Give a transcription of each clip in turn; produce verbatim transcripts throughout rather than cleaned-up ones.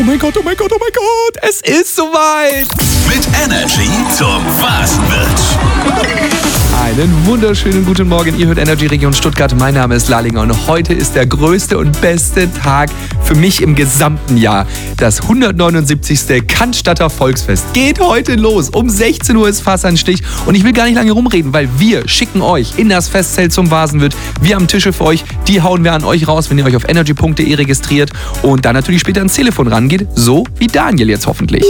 Oh mein Gott, oh mein Gott, oh mein Gott, es ist soweit. Mit Energy zum Vasenwitz. Einen wunderschönen guten Morgen. Ihr hört Energy Region Stuttgart. Mein Name ist Lalinger und heute ist der größte und beste Tag für mich im gesamten Jahr. Das hundertneunundsiebzigste Cannstatter Volksfest geht heute los. Um sechzehn Uhr ist Fassanstich und ich will gar nicht lange rumreden, weil wir schicken euch in das Festzelt zum Vasenwirt. Wir haben Tische für euch, die hauen wir an euch raus, wenn ihr euch auf energy punkt de registriert und dann natürlich später ans Telefon rangeht, so wie Daniel jetzt hoffentlich.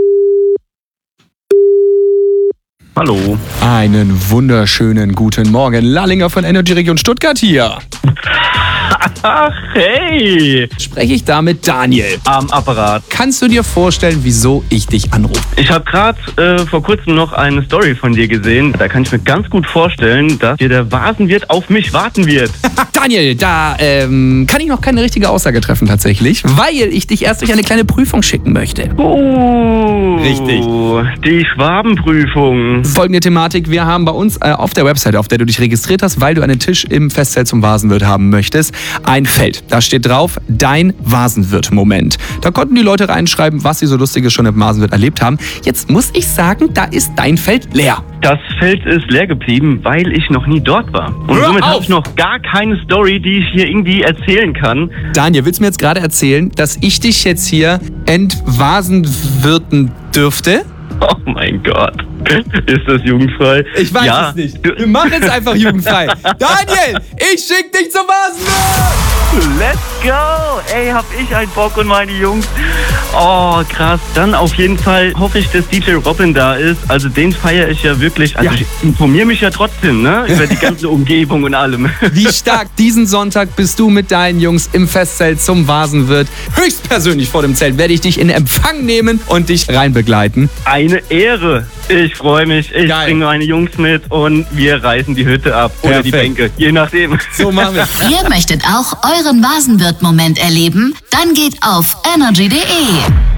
Hallo. Einen wunderschönen guten Morgen. Lalinger von Energy Region Stuttgart hier. Ach, hey. Spreche ich da mit Daniel? Am Apparat. Kannst du dir vorstellen, wieso ich dich anrufe? Ich habe gerade äh, vor kurzem noch eine Story von dir gesehen. Da kann ich mir ganz gut vorstellen, dass hier der Vasenwirt auf mich warten wird. Daniel, da ähm, kann ich noch keine richtige Aussage treffen tatsächlich, weil ich dich erst durch eine kleine Prüfung schicken möchte. Oh, Richtig. Die Schwabenprüfung. Folgende Thematik: Wir haben bei uns äh, auf der Website, auf der du dich registriert hast, weil du einen Tisch im Festzelt zum Vasenwirt haben möchtest, ein Feld. Da steht drauf, dein Vasenwirt-Moment. Da konnten die Leute reinschreiben, was sie so Lustiges schon im Vasenwirt erlebt haben. Jetzt muss ich sagen, da ist dein Feld leer. Das Feld ist leer geblieben, weil ich noch nie dort war. Und Hör somit auf! habe ich noch gar keine Story, die ich hier irgendwie erzählen kann. Daniel, willst du mir jetzt gerade erzählen, dass ich dich jetzt hier entvasenwirten dürfte? Oh mein Gott. Ist das jugendfrei? Ich weiß ja. es nicht. Wir machen jetzt einfach jugendfrei. Daniel, ich schick dich zum Vasenwirt! Let's go! Ey, hab ich einen Bock und meine Jungs. Oh, krass. Dann auf jeden Fall hoffe ich, dass D J Robin da ist. Also den feiere ich ja wirklich. Also Ja. ich informiere mich ja trotzdem, ne? Über die ganze Umgebung und allem. Wie stark. Diesen Sonntag bist du mit deinen Jungs im Festzelt zum Vasenwirt. Höchstpersönlich vor dem Zelt werde ich dich in Empfang nehmen und dich rein begleiten. Eine Ehre. Ich freue mich. Ich Geil. bringe meine Jungs mit und wir reißen die Hütte ab. Oder die Perfekt. Bänke. Je nachdem. So machen wir. Ihr möchtet auch euren Vasenwirt-Moment erleben? Dann geht auf energy punkt de.